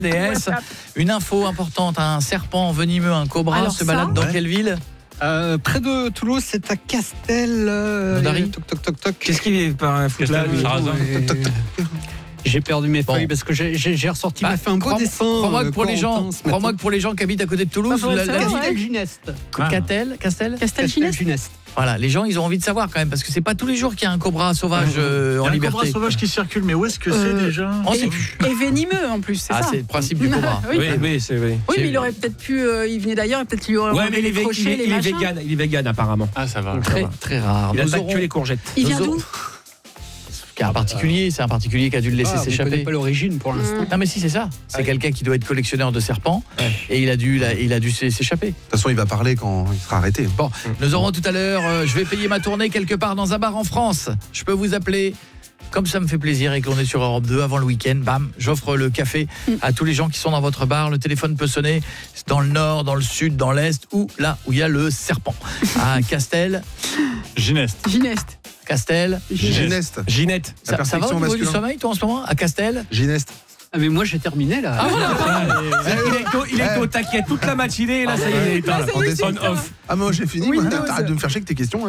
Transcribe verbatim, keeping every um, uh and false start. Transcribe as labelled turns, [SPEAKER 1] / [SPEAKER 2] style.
[SPEAKER 1] D S. Une info importante, un serpent venimeux, un cobra
[SPEAKER 2] Alors
[SPEAKER 1] se
[SPEAKER 2] ça,
[SPEAKER 1] balade dans
[SPEAKER 3] ouais.
[SPEAKER 1] quelle ville?
[SPEAKER 4] Euh, près de Toulouse, c'est à Castel. Euh,
[SPEAKER 1] Mondari.
[SPEAKER 4] toc toc toc toc.
[SPEAKER 5] Qu'est-ce qu'il est par un foutre là, lui?
[SPEAKER 4] Ouais. J'ai perdu mes
[SPEAKER 1] Bon.
[SPEAKER 4] feuilles parce que j'ai, j'ai, j'ai ressorti,
[SPEAKER 1] Bah,
[SPEAKER 4] m'a fait un beau
[SPEAKER 1] crois-
[SPEAKER 4] dessin.
[SPEAKER 1] Crois-moi que
[SPEAKER 4] euh,
[SPEAKER 1] pour les gens,
[SPEAKER 4] Corentin, ce
[SPEAKER 1] crois-moi
[SPEAKER 4] matin.
[SPEAKER 1] que pour les gens qui habitent à côté de Toulouse,
[SPEAKER 2] Bah, faudrait
[SPEAKER 1] la,
[SPEAKER 2] le
[SPEAKER 1] la
[SPEAKER 2] savoir,
[SPEAKER 1] ville-
[SPEAKER 2] ouais.
[SPEAKER 4] Castel-Ginest.
[SPEAKER 5] Ah.
[SPEAKER 1] Castel, Castel.
[SPEAKER 2] Castelginest.
[SPEAKER 4] Castel-Ginest.
[SPEAKER 1] Voilà, les gens ils ont envie de savoir quand même parce que c'est pas tous les jours qu'il y a un cobra sauvage euh,
[SPEAKER 3] Il y
[SPEAKER 1] en
[SPEAKER 3] a un
[SPEAKER 1] liberté.
[SPEAKER 3] cobra sauvage qui circule, mais où est-ce que
[SPEAKER 2] Euh,
[SPEAKER 3] c'est déjà?
[SPEAKER 1] On
[SPEAKER 2] Et,
[SPEAKER 1] sait plus.
[SPEAKER 2] et venimeux en plus, c'est
[SPEAKER 1] Ah,
[SPEAKER 2] ça.
[SPEAKER 1] c'est le principe du cobra.
[SPEAKER 2] oui.
[SPEAKER 5] Oui, oui, c'est vrai.
[SPEAKER 2] Oui, mais il aurait peut-être pu. euh, il venait d'ailleurs, et peut-être qu'il aurait
[SPEAKER 5] Ouais, mais il est, vé- il
[SPEAKER 2] crochets,
[SPEAKER 5] est-
[SPEAKER 2] les
[SPEAKER 5] il est
[SPEAKER 2] machins.
[SPEAKER 5] vegan, il est vegan apparemment.
[SPEAKER 3] Ah, ça va.
[SPEAKER 1] Très très rare.
[SPEAKER 5] Il
[SPEAKER 1] Nous
[SPEAKER 5] attaque
[SPEAKER 1] aurons-
[SPEAKER 5] que les courgettes.
[SPEAKER 2] Il vient
[SPEAKER 1] Nous
[SPEAKER 2] d'où
[SPEAKER 1] aurons- C'est un particulier, c'est un particulier qui a dû le laisser
[SPEAKER 4] Ah, on connaît
[SPEAKER 1] s'échapper.
[SPEAKER 4] pas l'origine pour l'instant.
[SPEAKER 1] Non mais si c'est ça, c'est
[SPEAKER 5] Ouais.
[SPEAKER 1] quelqu'un qui doit être collectionneur de serpents et il a dû, il a, il a dû s'échapper.
[SPEAKER 6] De toute façon, il va parler quand il sera arrêté.
[SPEAKER 1] Bon, nous aurons tout à l'heure, euh, je vais payer ma tournée quelque part dans un bar en France. Je peux vous appeler, comme ça me fait plaisir et qu'on est sur Europe deux avant le week-end, bam, j'offre le café à tous les gens qui sont dans votre bar. Le téléphone peut sonner dans le nord, dans le sud, dans l'est ou là où il y a le serpent. À Castel,
[SPEAKER 3] Gineste.
[SPEAKER 2] Gineste.
[SPEAKER 1] Castel,
[SPEAKER 6] Gineste.
[SPEAKER 5] Ginette.
[SPEAKER 1] ça, ça va
[SPEAKER 6] perfection
[SPEAKER 1] au niveau du
[SPEAKER 6] masculin.
[SPEAKER 1] sommeil toi en ce moment? À Castel?
[SPEAKER 6] Gineste.
[SPEAKER 4] Ah, mais moi j'ai terminé là.
[SPEAKER 1] Ah voilà.
[SPEAKER 5] Il est au- il est au taquet toute la matinée, là, ça y est, il est éteint, là.
[SPEAKER 6] En descend.
[SPEAKER 5] On off.
[SPEAKER 6] Ah, moi j'ai fini.
[SPEAKER 2] Windows.
[SPEAKER 6] moi. Arrête de me faire chier avec tes questions. hein.